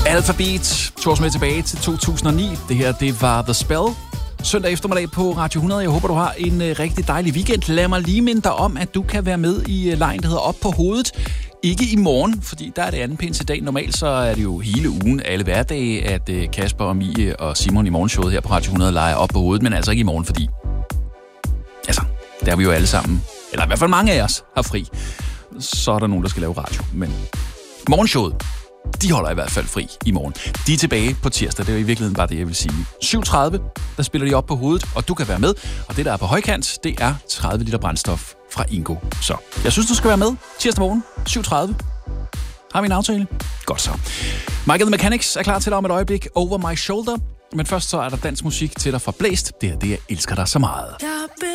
Alphabet tog os med tilbage til 2009. Det her, det var The Spell. Søndag eftermiddag på Radio 100. Jeg håber, du har en rigtig dejlig weekend. Lad mig lige minde dig om, at du kan være med i lejen, der hedder Op på hovedet. Ikke i morgen, fordi der er det anden pinsedag. Normalt så er det jo hele ugen, alle hverdage, at Kasper og Mie og Simon i morgenshowet her på Radio 100 leger Op på hovedet. Men altså ikke i morgen, fordi der er vi jo alle sammen, eller i hvert fald mange af os, har fri. Så er der nogen, der skal lave radio. Men morgenshowet, de holder i hvert fald fri i morgen. De er tilbage på tirsdag, det er i virkeligheden bare det, jeg vil sige. 7.30, der spiller de Op på hovedet, og du kan være med. Og det, der er på højkant, det er 30 liter brændstof fra Ingo. Så jeg synes, du skal være med tirsdag morgen, 7.30. Har vi en aftale? Godt så. Michael the Mechanics er klar til dig om et øjeblik. Over My Shoulder. Men først så er der dansk musik til dig fra Blæst. Det er det, jeg elsker dig så meget.